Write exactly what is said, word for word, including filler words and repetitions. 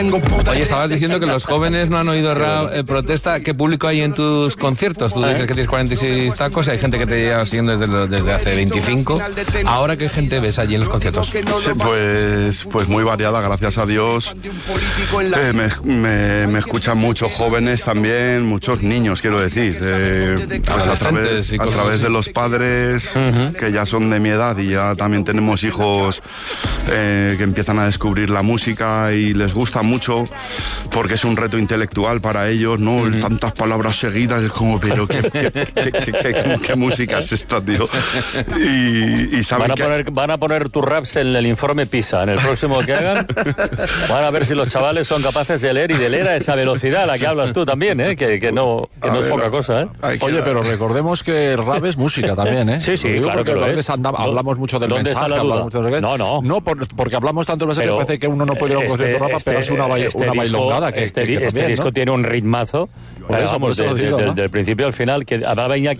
Oye, estabas diciendo que los jóvenes no han oído rap, eh, protesta. ¿Qué público hay en tus conciertos? Tú dices que tienes cuarenta y seis tacos y hay gente que te lleva siguiendo desde, lo- desde hace veinticinco. ¿Ahora qué gente ves allí en los conciertos? Sí, pues, pues muy variada, gracias a Dios. Eh, me, me, me escuchan muchos jóvenes también, muchos niños, quiero decir. Eh, pues a través, a través de los padres, uh-huh. que ya son de mi edad, y ya también tenemos hijos eh, que empiezan a descubrir la música y les gusta mucho porque es un reto intelectual para ellos, ¿no? Uh-huh. Tantas palabras seguidas, es como, pero ¿qué, qué, qué, qué, qué, qué música es esta, tío? Y, y saben van, a que... poner, van a poner tus raps en el informe PISA, en el próximo que hagan. Van a ver si los chavales son capaces de leer y de leer a esa velocidad a la que hablas tú también, ¿eh? Que, que no, que no ver, es poca cosa, ¿eh? Oye, pero recordemos que el rap es música también, ¿eh? Sí, sí, claro que lo es. Anda, hablamos mucho del ¿Dónde mensaje, está la duda? mucho de... No, no. No, por, porque hablamos tanto de mensaje que parece que uno no puede ir a un concierto rap, este, pero es una, bail, este una disco, bailongada. Que, este, que, que este también, disco ¿no? tiene un ritmazo. Por eso, vamos, por eso de, digo, de, ¿no? del principio al final, que hablaba Iñaki